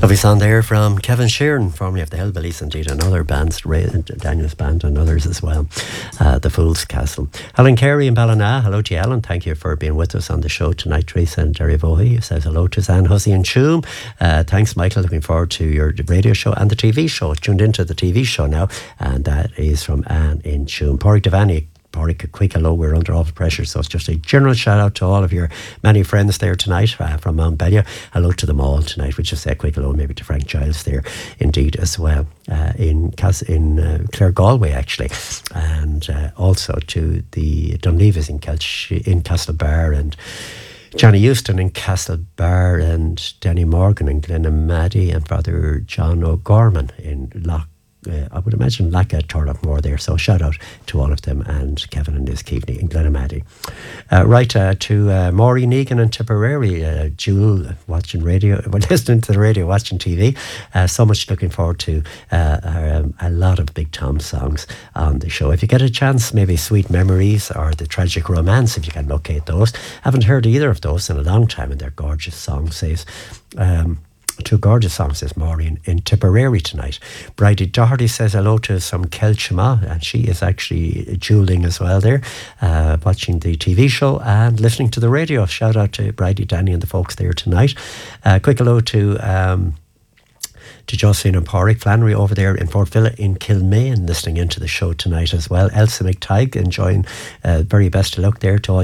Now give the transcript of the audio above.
Lovely song there from Kevin Sheeran, formerly of the Hellbillies, indeed, and other bands, Daniel's band and others as well, The Fool's Castle. Helen Carey in Ballina, hello to you, Helen. Thank you for being with us on the show tonight. Teresa and Derry Vohey says hello to Zan Hussey and Choom. Thanks, Michael. Looking forward to your radio show and the TV show. Tuned into the TV show now, and that is from Anne in Choom. Pádraig Devaney. Pádraig, a quick hello. We're under awful pressure, so it's just a general shout out to all of your many friends there tonight from Mount Bellier. Hello to them all tonight. We just say a quick hello maybe to Frank Giles there indeed as well in Clare Galway actually, and also to the Dunleavers in Castlebar, and Johnny Houston in Castlebar, and Danny Morgan in Glenamaddy, and Father John O'Gorman in I would imagine Lacka Turlough there. So shout out to all of them, and Kevin and Liz Keaveney in Glenamaddy. To Maureen Egan in Tipperary, Jewel watching radio, listening to the radio, watching TV. So much looking forward to a lot of Big Tom songs on the show. If you get a chance, maybe Sweet Memories or The Tragic Romance, if you can locate those. Haven't heard either of those in a long time, and they're gorgeous songs, says. Two gorgeous songs, says Maureen in Tipperary tonight. Bridie Doherty says hello to some Kelchima, and she is actually jeweling as well there, watching the TV show and listening to the radio. Shout out to Bridie, Danny and the folks there tonight. Quick hello to Jocelyn and Pádraig Flannery over there in Fort Villa in Kilmaine, listening into the show tonight as well. Elsa McTighe enjoying very best of luck there to all